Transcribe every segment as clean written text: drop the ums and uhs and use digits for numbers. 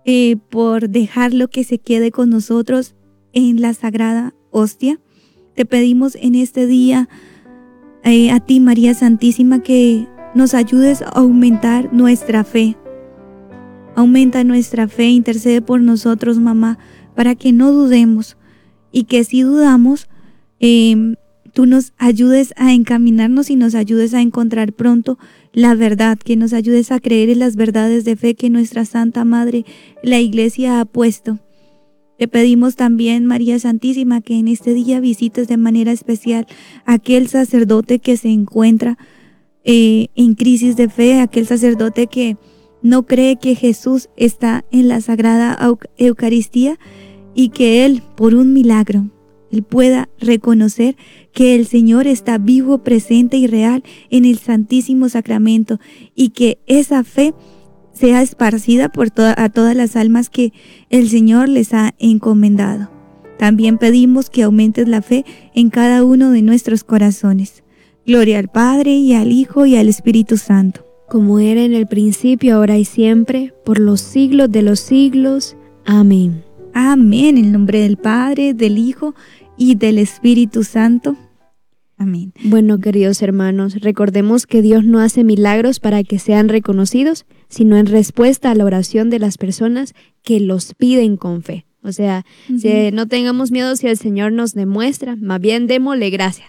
por dejarlo que se quede con nosotros en la sagrada hostia. Te pedimos en este día a ti, María Santísima, que nos ayudes a aumentar nuestra fe. Aumenta nuestra fe, intercede por nosotros, mamá, para que no dudemos y que si dudamos, tú nos ayudes a encaminarnos y nos ayudes a encontrar pronto la verdad, que nos ayudes a creer en las verdades de fe que nuestra Santa Madre, la Iglesia, ha puesto. Te pedimos también, María Santísima, que en este día visites de manera especial a aquel sacerdote que se encuentra en crisis de fe, aquel sacerdote que no cree que Jesús está en la Sagrada Eucaristía y que él, por un milagro, él pueda reconocer que el Señor está vivo, presente y real en el Santísimo Sacramento y que esa fe sea esparcida por a todas las almas que el Señor les ha encomendado. También pedimos que aumentes la fe en cada uno de nuestros corazones. Gloria al Padre, y al Hijo, y al Espíritu Santo. Como era en el principio, ahora y siempre, por los siglos de los siglos. Amén. Amén. En el nombre del Padre, del Hijo y del Espíritu Santo. Amén. Bueno, queridos hermanos, recordemos que Dios no hace milagros para que sean reconocidos, sino en respuesta a la oración de las personas que los piden con fe. O sea, si no tengamos miedo si el Señor nos demuestra, más bien démosle gracias.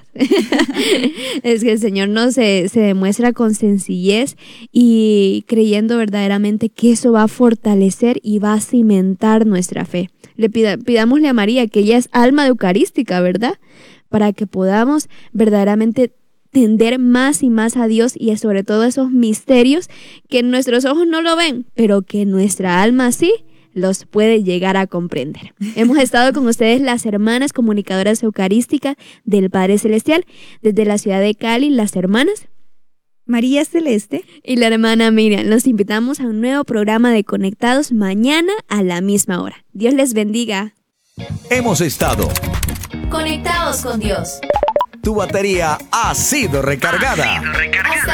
Es que el Señor se demuestra con sencillez y creyendo verdaderamente que eso va a fortalecer y va a cimentar nuestra fe. Pidámosle a María, que ella es alma eucarística, ¿verdad? Para que podamos verdaderamente tender más y más a Dios y sobre todo esos misterios que nuestros ojos no lo ven, pero que nuestra alma sí los puede llegar a comprender. Hemos estado con ustedes las hermanas comunicadoras eucarísticas del Padre Celestial desde la ciudad de Cali, las hermanas María Celeste y la hermana Miriam. Los invitamos a un nuevo programa de Conectados mañana a la misma hora. Dios les bendiga. Hemos estado Conectados con Dios. Tu batería ha sido recargada. Hasta